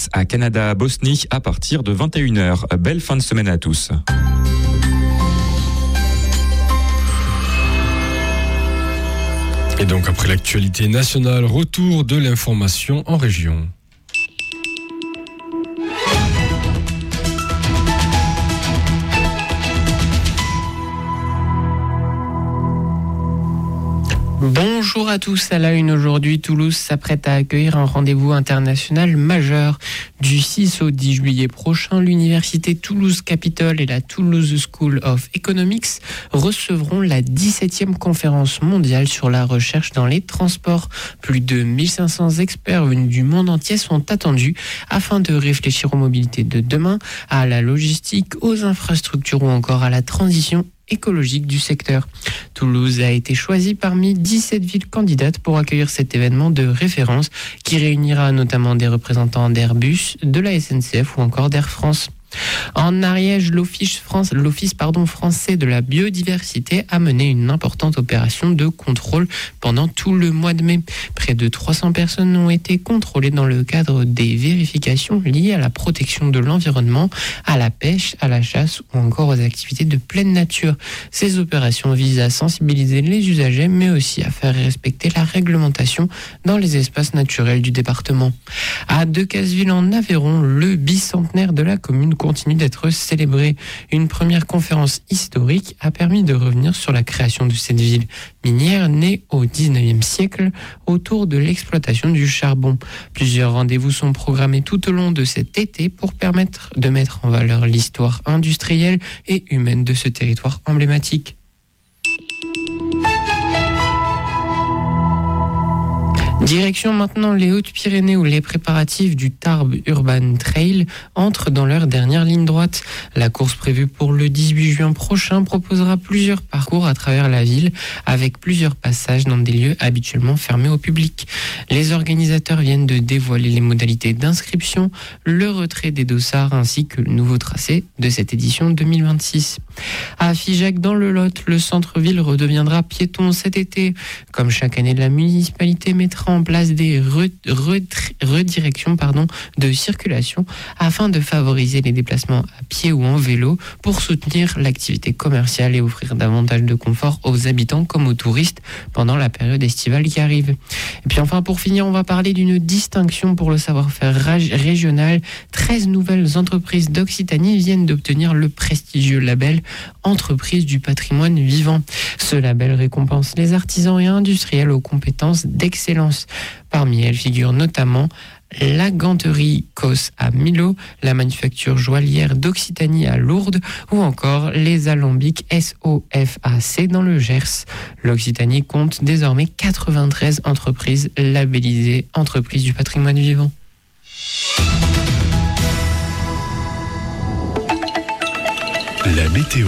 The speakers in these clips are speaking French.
à Canada-Bosnie à partir de 21h. Belle fin de semaine à tous. Et donc après l'actualité nationale, retour de l'information en région. Bonjour à tous, à la une aujourd'hui, Toulouse s'apprête à accueillir un rendez-vous international majeur. Du 6 au 10 juillet prochain, l'université Toulouse Capitole et la Toulouse School of Economics recevront la 17e conférence mondiale sur la recherche dans les transports. Plus de 1500 experts venus du monde entier sont attendus afin de réfléchir aux mobilités de demain, à la logistique, aux infrastructures ou encore à la transition écologique du secteur. Toulouse a été choisie parmi 17 villes candidates pour accueillir cet événement de référence qui réunira notamment des représentants d'Airbus, de la SNCF ou encore d'Air France. En Ariège, l'Office français de la biodiversité a mené une importante opération de contrôle pendant tout le mois de mai. Près de 300 personnes ont été contrôlées dans le cadre des vérifications liées à la protection de l'environnement, à la pêche, à la chasse ou encore aux activités de pleine nature. Ces opérations visent à sensibiliser les usagers mais aussi à faire respecter la réglementation dans les espaces naturels du département. À Decazeville en Aveyron, le bicentenaire de la commune continue d'être célébré. Une première conférence historique a permis de revenir sur la création de cette ville minière née au 19e siècle autour de l'exploitation du charbon. Plusieurs rendez-vous sont programmés tout au long de cet été pour permettre de mettre en valeur l'histoire industrielle et humaine de ce territoire emblématique. Direction maintenant les Hautes-Pyrénées où les préparatifs du Tarbes Urban Trail entrent dans leur dernière ligne droite. La course prévue pour le 18 juin prochain proposera plusieurs parcours à travers la ville avec plusieurs passages dans des lieux habituellement fermés au public. Les organisateurs viennent de dévoiler les modalités d'inscription, le retrait des dossards ainsi que le nouveau tracé de cette édition 2026. À Figeac dans le Lot, le centre-ville redeviendra piéton cet été. Comme chaque année, la municipalité mettra en place des redirections de circulation afin de favoriser les déplacements à pied ou en vélo pour soutenir l'activité commerciale et offrir davantage de confort aux habitants comme aux touristes pendant la période estivale qui arrive. Et puis enfin, pour finir, on va parler d'une distinction pour le savoir-faire régional. 13 nouvelles entreprises d'Occitanie viennent d'obtenir le prestigieux label Entreprise du patrimoine vivant. Ce label récompense les artisans et industriels aux compétences d'excellence. Parmi elles figurent notamment la ganterie Cos à Millau, la manufacture d'Occitanie à Lourdes ou encore les alambics SOFAC dans le Gers. L'Occitanie compte désormais 93 entreprises labellisées Entreprises du patrimoine vivant. La météo.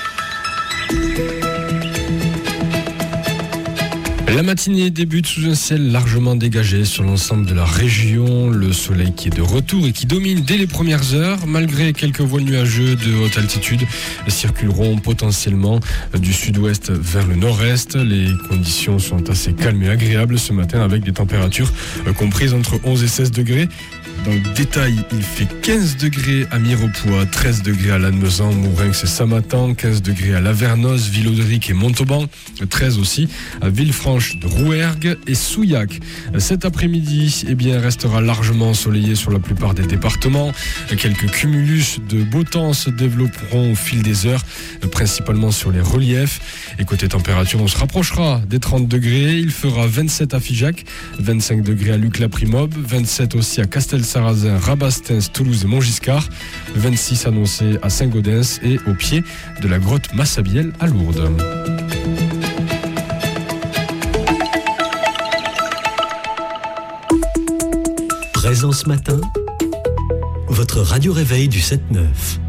La matinée débute sous un ciel largement dégagé sur l'ensemble de la région. Le soleil qui est de retour et qui domine dès les premières heures, malgré quelques voiles nuageux de haute altitude, circuleront potentiellement du sud-ouest vers le nord-est. Les conditions sont assez calmes et agréables ce matin avec des températures comprises entre 11 et 16 degrés. Dans le détail, il fait 15 degrés à Mirepoix, 13 degrés à Lannemezan, Mourinx et Samatan, 15 degrés à Lavernos, Villauderic et Montauban, 13 aussi à Villefranche de Rouergue et Souillac. Cet après-midi, restera largement ensoleillé sur la plupart des départements. Quelques cumulus de beau temps se développeront au fil des heures, principalement sur les reliefs. Et côté température, on se rapprochera des 30 degrés. Il fera 27 à Figeac, 25 degrés à Luc-la-Primobe, 27 aussi à Castel-Sarrazin, Rabastens, Toulouse et Montgiscard, 26 annoncés à Saint-Gaudens et au pied de la grotte Massabielle à Lourdes. Présent ce matin, votre radio réveil du 7-9.